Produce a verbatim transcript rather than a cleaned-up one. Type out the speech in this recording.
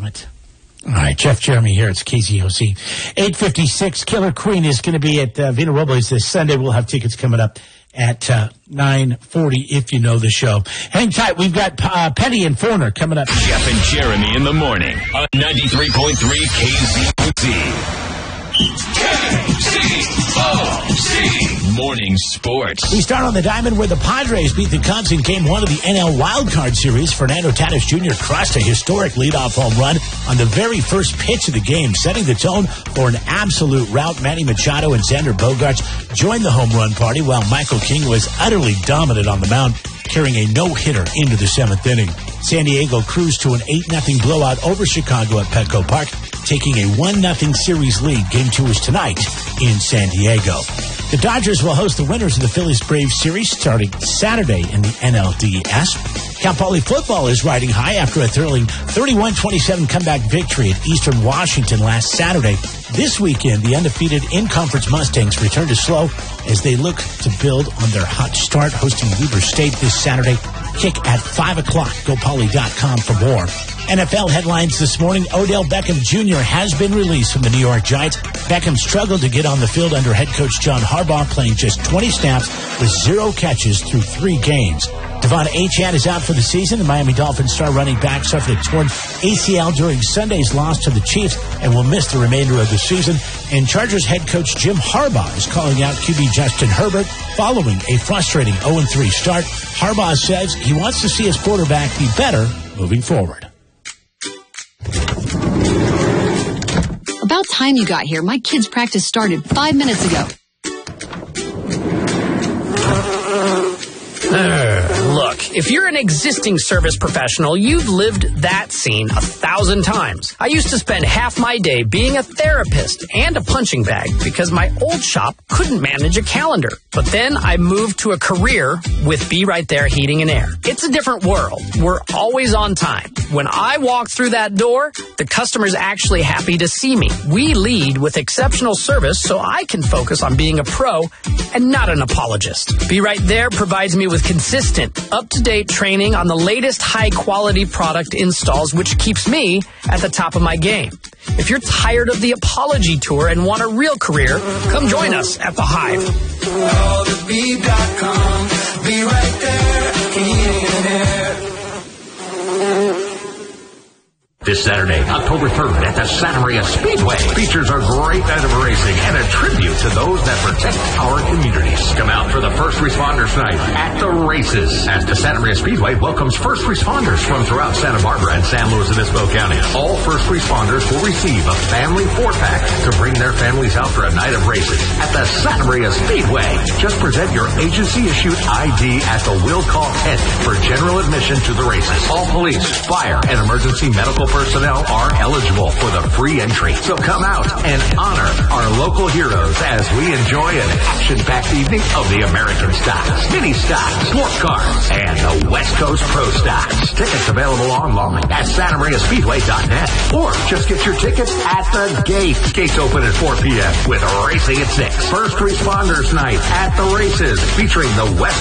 damn it. All right, Jeff Jeremy here. It's K Z O C. eight fifty-six, Killer Queen is going to be at uh, Vina Robles this Sunday. We'll have tickets coming up at uh, nine forty if you know the show. Hang tight. We've got uh, Penny and Forner coming up. Jeff and Jeremy in the morning on ninety-three point three K Z O C. K Z O C Morning Sports. We start on the diamond where the Padres beat the Cubs in Game one of the N L Wild Card Series. Fernando Tatis Junior crushed a historic leadoff home run on the very first pitch of the game, setting the tone for an absolute rout. Manny Machado and Xander Bogaerts joined the home run party, while Michael King was utterly dominant on the mound, carrying a no-hitter into the seventh inning. San Diego cruised to an eight nothing blowout over Chicago at Petco Park, taking a one nothing series lead. Game two is tonight in San Diego. The Dodgers will host the winners of the Phillies-Braves series starting Saturday in the N L D S. Cal Poly football is riding high after a thrilling thirty-one twenty-seven comeback victory at Eastern Washington last Saturday. This weekend, the undefeated in-conference Mustangs return to slow as they look to build on their hot start, hosting Weber State this Saturday. Kick at five o'clock. Go Poly dot com for more. N F L headlines this morning. Odell Beckham Junior has been released from the New York Giants. Beckham struggled to get on the field under head coach John Harbaugh, playing just twenty snaps with zero catches through three games. Devon Achane is out for the season. The Miami Dolphins star running back suffered a torn A C L during Sunday's loss to the Chiefs and will miss the remainder of the season. And Chargers head coach Jim Harbaugh is calling out Q B Justin Herbert following a frustrating oh and three start. Harbaugh says he wants to see his quarterback be better moving forward. About time you got here. My kids' practice started five minutes ago. Uh, look, if you're an existing service professional, you've lived that scene a thousand times. I used to spend half my day being a therapist and a punching bag because my old shop couldn't manage a calendar. But then I moved to a career with Be Right There Heating and Air. It's a different world. We're always on time. When I walk through that door, the customer's actually happy to see me. We lead with exceptional service so I can focus on being a pro and not an apologist. Be Right There provides me with consistent, up-to-date training on the latest high-quality product installs, which keeps me at the top of my game. If you're tired of the apology tour and want a real career, come join us at The Hive. Call the Be dot com. Be Right There, heating and air. This Saturday, October third, at the Santa Maria Speedway, features a great night of racing and a tribute to those that protect our communities. Come out for the First Responders Night at the races, as the Santa Maria Speedway welcomes first responders from throughout Santa Barbara and San Luis Obispo counties. All first responders will receive a family four-pack to bring their families out for a night of races at the Santa Maria Speedway. Just present your agency-issued I D at the will call tent for general admission to the races. All police, fire, and emergency medical personnel are eligible for the free entry. So come out and honor our local heroes as we enjoy an action-packed evening of the American Stocks, Mini Stocks, Sport Cars, and the West Coast Pro Stocks. Tickets available online at Santa Maria Speedway dot net, or just get your tickets at the gate. Gates open at four p.m. with racing at six. First Responders Night at the races, featuring the West